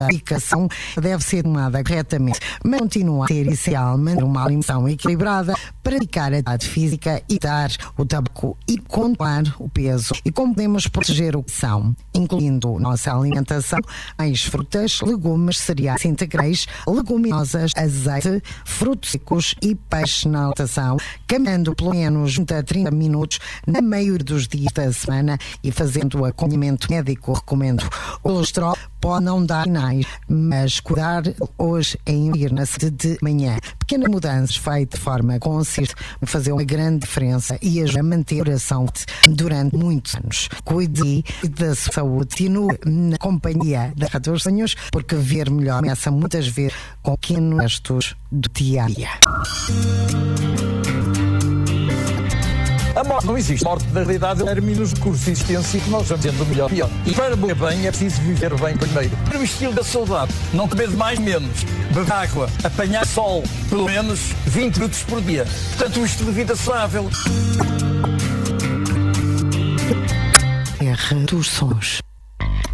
A medicação deve ser tomada corretamente, mas continua a ser essencial manter uma alimentação equilibrada, praticar a atividade física, evitar o tabaco e controlar o peso. E como podemos proteger o coração? Incluindo nossa alimentação, mais frutas, legumes, cereais integrais, leguminosas, azeite, frutos secos e peixe na alimentação, caminhando pelo menos 20 a 30 minutos na maioria dos dias da semana e fazendo o acompanhamento médico. Recomendo. O colesterol pode não dar sinais, mas cuidar hoje é ir na de manhã. Pequenas mudanças feitas de forma consistente vão fazer uma grande diferença e ajuda a manter a coração durante muitos anos. Cuide da sua saúde, continue na companhia da Rádio dos Sonhos, porque ver melhor começa muitas vezes com pequenos gestos do dia a dia. A morte não existe. A morte, da realidade, é termos de curso de existência que nós vamos sendo melhor e pior. E para viver bem é preciso viver bem primeiro. Para o estilo da saudade, não comer mais menos, beber água, apanhar sol, pelo menos 20 minutos por dia. Portanto, um estilo de vida saudável. Terra dos Sons.